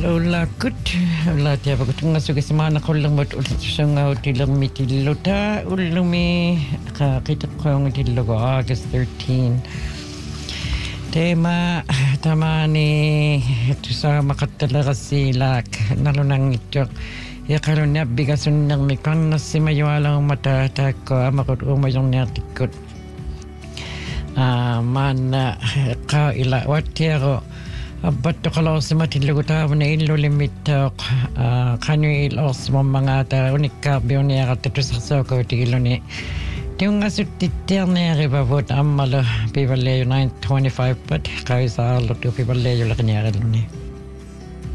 Ulla kut ulla tiapa kutunga sugisimana kollang ulitusanga utilang mitilota ulumi kita kong utilogo August 13. Tema tamani tusa makatalasilak nalunang itok ya karon na bigasun ng mikang nasimayalang mata tako amakot umayong natikot mana ka ila watero Bato kalau semati lagu tahu na ilo limit kanyu ilo semua mangata unika bionia kata tu saksa kau ti ilo ni. Tiung asut titerne riba buat amal people 925 but kau isal tu people le yo laknya ilo ni.